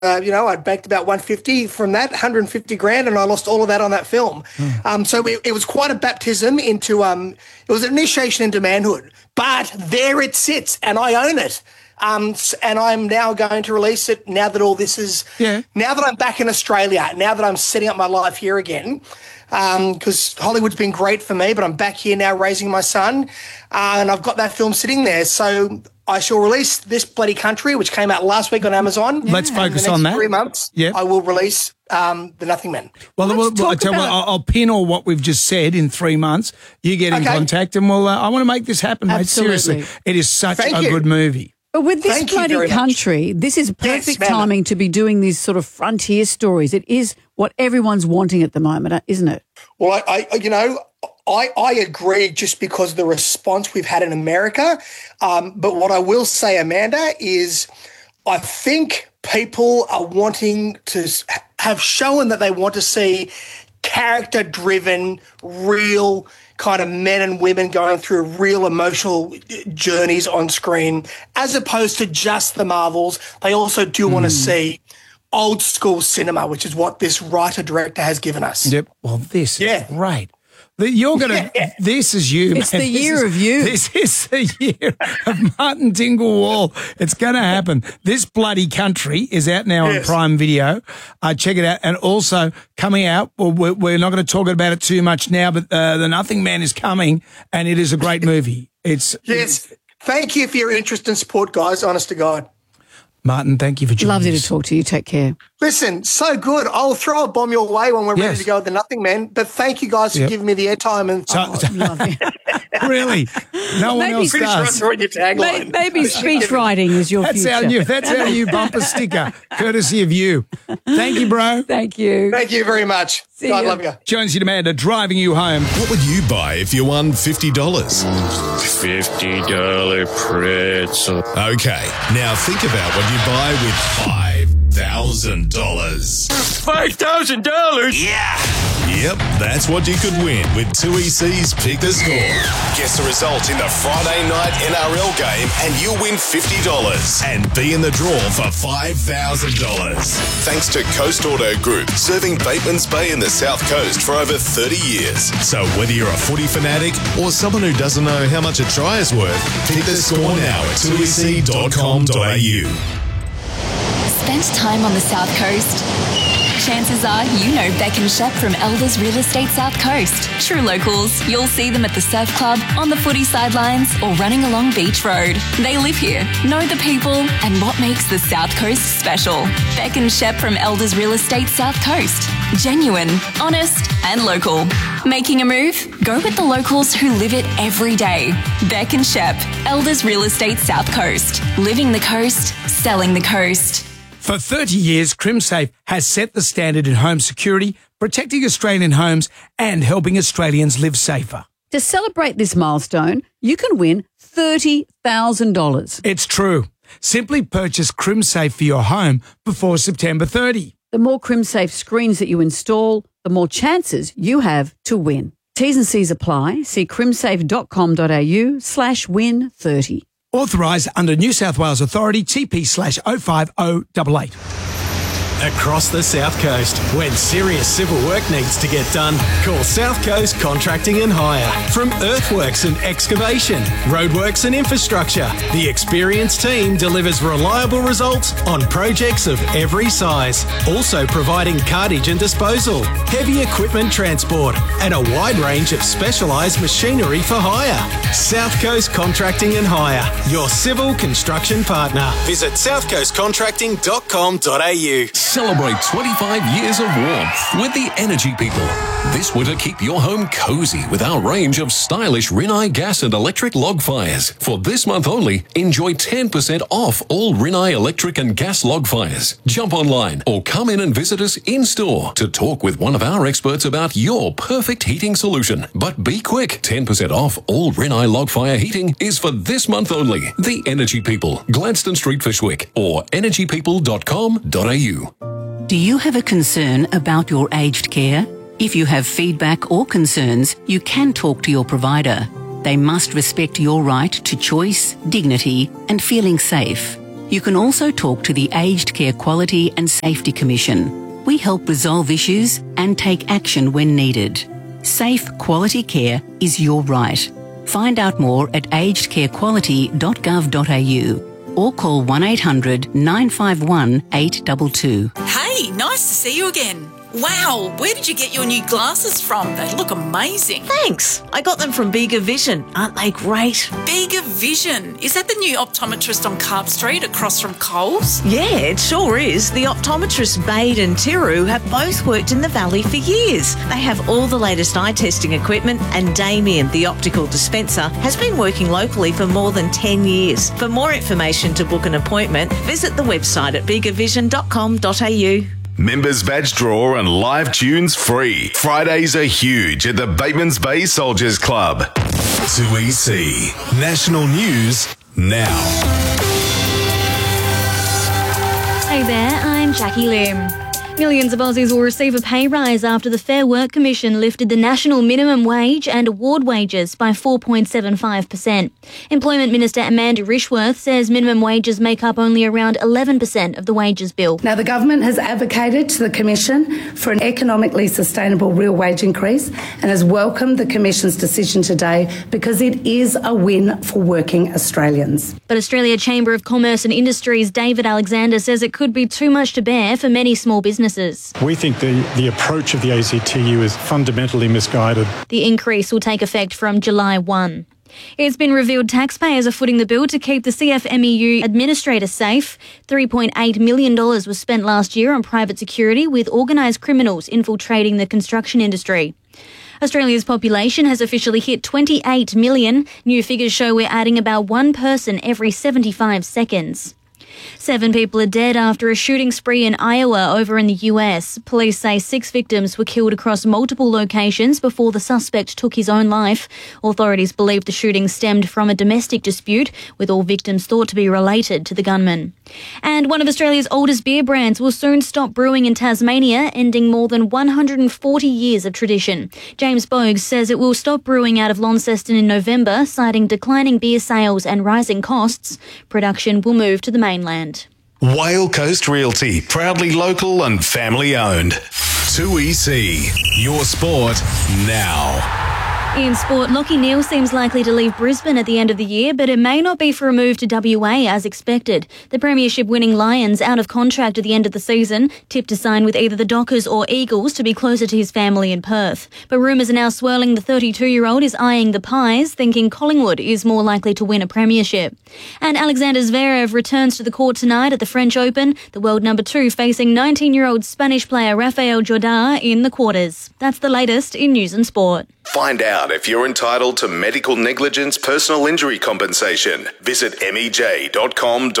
I'd banked about 150 from that, 150 grand, and I lost all of that on that film. So it was quite a baptism into, it was an initiation into manhood. But there it sits, and I own it. And I'm now going to release it now that all this is, now that I'm back in Australia, now that I'm setting up my life here again, because Hollywood's been great for me, but I'm back here now raising my son, and I've got that film sitting there. So I shall release This Bloody Country, which came out last week on Amazon. Let's focus on that. 3 months, I will release The Nothing Men. Well, I'll pin all what we've just said in 3 months. You get in contact, and I want to make this happen, mate. Seriously, it is such a good movie. But with This Bloody Country, this is perfect timing to be doing these sort of frontier stories. It is what everyone's wanting at the moment, isn't it? Well, I agree just because of the response we've had in America. But what I will say, Amanda, is I think people are wanting to have shown that they want to see character-driven, real kind of men and women going through real emotional journeys on screen, as opposed to just the Marvels. They also do want to see old school cinema, which is what this writer-director has given us. Yep. Well, this is great. You're going to, this is you, It's the year of you. This is the year of Martin Dingle-Wall. It's going to happen. This Bloody Country is out now on Prime Video. Check it out. And also coming out, we're not going to talk about it too much now, but The Nothing Man is coming, and it is a great movie. Thank you for your interest and support, guys, honest to God. Martin, thank you for joining us. Lovely to talk to you. Take care. Listen, so good. I'll throw a bomb your way when we're ready to go with The Nothing Man. But thank you guys for giving me the airtime. And really? No one else does. Maybe speech writing is your future. That's our new bumper sticker, courtesy of you. Thank you, bro. Thank you. Thank you very much. God love you. Jonesy and Amanda driving you home. What would you buy if you won $50? $50 pretzel. Okay, now think about what you buy with $5,000. $5,000? Yeah! Yep, that's what you could win with 2EC's Pick the Score. Guess the result in the Friday night NRL game and you'll win $50 and be in the draw for $5,000. Thanks to Coast Auto Group, serving Batemans Bay in the South Coast for over 30 years. So whether you're a footy fanatic or someone who doesn't know how much a try is worth, pick the score now at 2ec.com.au. Spent time on the South Coast? Chances are you know Beck and Shep from Elders Real Estate South Coast. True locals, you'll see them at the surf club, on the footy sidelines, or running along Beach Road. They live here, know the people, and what makes the South Coast special. Beck and Shep from Elders Real Estate South Coast. Genuine, honest, and local. Making a move? Go with the locals who live it every day. Beck and Shep, Elders Real Estate South Coast. Living the coast, selling the coast. For 30 years, CrimSafe has set the standard in home security, protecting Australian homes and helping Australians live safer. To celebrate this milestone, you can win $30,000. It's true. Simply purchase CrimSafe for your home before September 30. The more CrimSafe screens that you install, the more chances you have to win. T's and C's apply. See crimsafe.com.au/win30. Authorised under New South Wales Authority TP/05088. Across the South Coast, when serious civil work needs to get done, call South Coast Contracting and Hire. From earthworks and excavation, roadworks and infrastructure, the experienced team delivers reliable results on projects of every size. Also providing cartage and disposal, heavy equipment transport, and a wide range of specialised machinery for hire. South Coast Contracting and Hire, your civil construction partner. Visit southcoastcontracting.com.au. Celebrate 25 years of warmth with the Energy People. This winter, keep your home cozy with our range of stylish Rinnai gas and electric log fires. For this month only, enjoy 10% off all Rinnai electric and gas log fires. Jump online or come in and visit us in-store to talk with one of our experts about your perfect heating solution. But be quick, 10% off all Rinnai log fire heating is for this month only. The Energy People, Gladstone Street, Fyshwick, or energypeople.com.au. Do you have a concern about your aged care? If you have feedback or concerns, you can talk to your provider. They must respect your right to choice, dignity, and feeling safe. You can also talk to the Aged Care Quality and Safety Commission. We help resolve issues and take action when needed. Safe quality care is your right. Find out more at agedcarequality.gov.au or call 1800 951 822. Hey, nice to see you again. Wow, where did you get your new glasses from? They look amazing. Thanks. I got them from Bega Vision. Aren't they great? Bega Vision. Is that the new optometrist on Carp Street across from Coles? Yeah, it sure is. The optometrists Bade and Tiru have both worked in the Valley for years. They have all the latest eye testing equipment, and Damien, the optical dispenser, has been working locally for more than 10 years. For more information to book an appointment, visit the website at begavision.com.au. Members badge draw and live tunes free. Fridays are huge at the Bateman's Bay Soldiers Club. 2EC. National News now. Hey there, I'm Jackie Lim. Millions of Aussies will receive a pay rise after the Fair Work Commission lifted the national minimum wage and award wages by 4.75%. Employment Minister Amanda Rishworth says minimum wages make up only around 11% of the wages bill. Now, the government has advocated to the Commission for an economically sustainable real wage increase and has welcomed the Commission's decision today because it is a win for working Australians. But Australia Chamber of Commerce and Industry's David Alexander says it could be too much to bear for many small businesses. We think the approach of the ACTU is fundamentally misguided. The increase will take effect from July 1. It's been revealed taxpayers are footing the bill to keep the CFMEU administrator safe. $3.8 million was spent last year on private security, with organised criminals infiltrating the construction industry. Australia's population has officially hit 28 million. New figures show we're adding about one person every 75 seconds. 7 people are dead after a shooting spree in Iowa over in the US. Police say 6 victims were killed across multiple locations before the suspect took his own life. Authorities believe the shooting stemmed from a domestic dispute, with all victims thought to be related to the gunman. And one of Australia's oldest beer brands will soon stop brewing in Tasmania, ending more than 140 years of tradition. James Bogues says it will stop brewing out of Launceston in November, citing declining beer sales and rising costs. Production will move to the mainland. Whale Coast Realty, proudly local and family owned. 2EC, your sport now. In sport, Lachie Neale seems likely to leave Brisbane at the end of the year, but it may not be for a move to WA as expected. The premiership-winning Lions, out of contract at the end of the season, tipped to sign with either the Dockers or Eagles to be closer to his family in Perth. But rumours are now swirling the 32-year-old is eyeing the Pies, thinking Collingwood is more likely to win a premiership. And Alexander Zverev returns to the court tonight at the French Open, the world number 2 facing 19-year-old Spanish player Rafael Jordá in the quarters. That's the latest in news and sport. Find out if you're entitled to medical negligence personal injury compensation. Visit mej.com.au.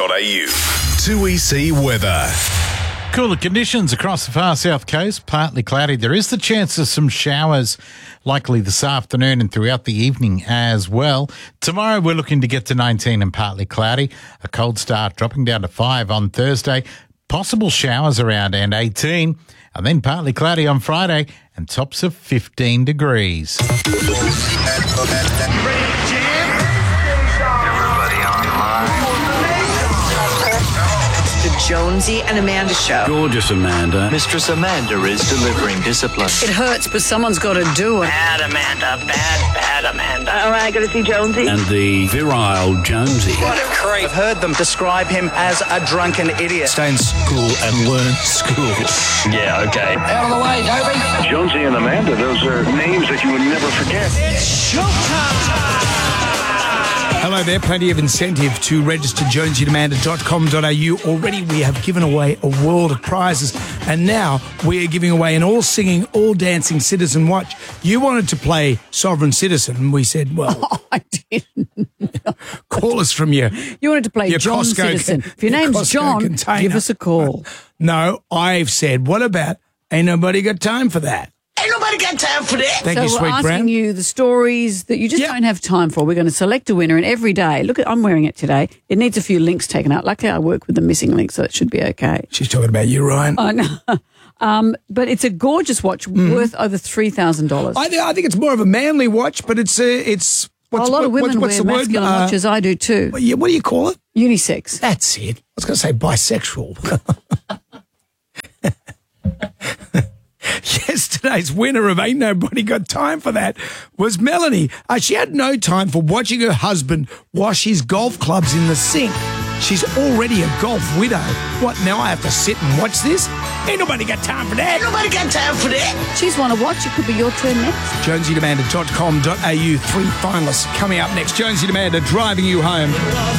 2EC weather. Cooler conditions across the far south coast, partly cloudy. There is the chance of some showers likely this afternoon and throughout the evening as well. Tomorrow we're looking to get to 19 and partly cloudy. A cold start dropping down to 5 on Thursday. Possible showers around and 18. And then partly cloudy on Friday and tops of 15 degrees. The Jonesy and Amanda Show. Gorgeous Amanda. Mistress Amanda is delivering discipline. It hurts, but someone's got to do it. Bad Amanda. Bad Amanda. All right, got to see Jonesy. And the virile Jonesy. What a creep. I've heard them describe him as a drunken idiot. Stay in school and learn school. Yeah, okay. Out of the way, Toby. Jonesy and Amanda, those are names that you would never forget. It's showtime. Hello there, plenty of incentive to register jonesyandamanda.com.au. Already we have given away a world of prizes, and now we are giving away an all-singing, all-dancing Citizen Watch. You wanted to play Sovereign Citizen, and we said, well... Oh, I didn't. Call us from your... You wanted to play your John Costco Citizen. If your name's Costco John, container. give us a call. No, I've said, what about ain't nobody got time for that? Ain't nobody got time for that. Thank so you, Sweet we're asking Brown. you the stories that you just don't have time for. We're going to select a winner, and every day, look, I'm wearing it today. It needs a few links taken out. Luckily, I work with the missing links, so it should be okay. She's talking about you, Ryan. I know. But it's a gorgeous watch worth over $3,000. I think it's more of a manly watch, but it's A lot of women wear masculine watches. I do too. What do you call it? Unisex. That's it. I was going to say bisexual. Yesterday's winner of Ain't Nobody Got Time for That was Melanie. She had no time for watching her husband wash his golf clubs in the sink. She's already a golf widow. What, now I have to sit and watch this? Ain't nobody got time for that. Ain't nobody got time for that. She's one to watch. It could be your turn next. JonesyDemanda.com.au. 3 finalists coming up next. Jonesy Demanda driving you home.